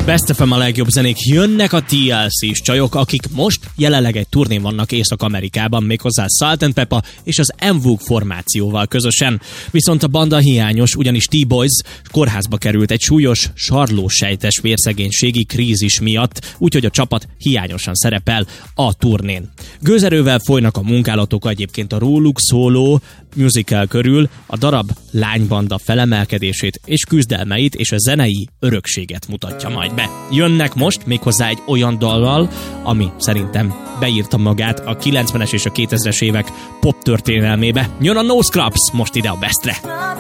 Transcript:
Best FM a legjobb zenék, jönnek a TLC-s csajok, akik most jelenleg egy turnén vannak Észak-Amerikában, méghozzá Salt & Peppa és az M-Vogue formációval közösen. Viszont a banda hiányos, ugyanis T-Boys kórházba került egy súlyos sarlósejtes vérszegénységi krízis miatt, úgyhogy a csapat hiányosan szerepel a turnén. Gőzerővel folynak a munkálatok egyébként a róluk szóló musical körül, a darab lánybanda felemelkedését és küzdelmeit és a zenei örökséget mutatja majd be. Jönnek most méghozzá egy olyan dallal, ami szerintem beírta magát a 90-es és a 2000-es évek pop történelmébe. Jön a No Scrubs most ide a Bestre.